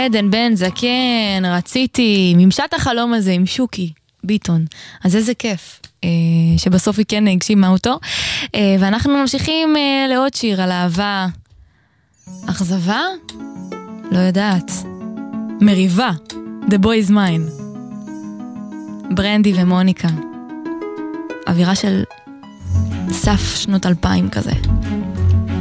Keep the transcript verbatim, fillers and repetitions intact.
עדן בן זקן, רציתי, ממשת החלום הזה עם שוקי ביטון. אז איזה כיף שבסוף היא כן הגשימה אותו. ואנחנו ממשיכים לעוד שיר על אהבה. אכזבה? לא יודעת. מריבה. The Boy is Mine. ברנדי ומוניקה. אווירה של סף שנות אלפיים כזה.